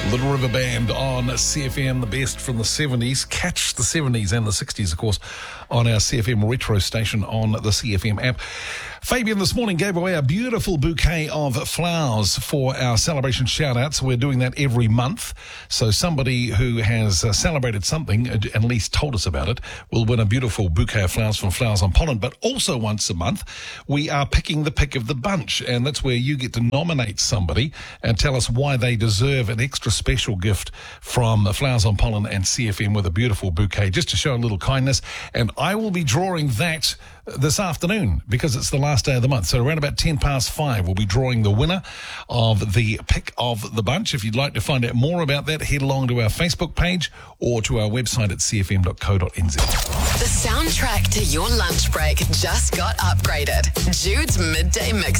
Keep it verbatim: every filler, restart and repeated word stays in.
Little River Band on C F M, the best from the seventies. Catch the seventies and the sixties, of course, on our C F M retro station on the C F M app. Fabian this morning gave away a beautiful bouquet of flowers for our celebration shout-outs. We're doing that every month. So somebody who has uh, celebrated something, and at least told us about it, will win a beautiful bouquet of flowers from Flowers on Pollen. But also once a month, we are picking the pick of the bunch. And that's where you get to nominate somebody and tell us why they deserve an extra special gift from Flowers on Pollen and C F M with a beautiful bouquet, just to show a little kindness. And I will be drawing that this afternoon because it's the last day of the month. So around about ten past five, we'll be drawing the winner of the pick of the bunch. If you'd like to find out more about that, head along to our Facebook page or to our website at c f m dot co dot n z. The soundtrack to your lunch break just got upgraded. Jude's Midday Mix.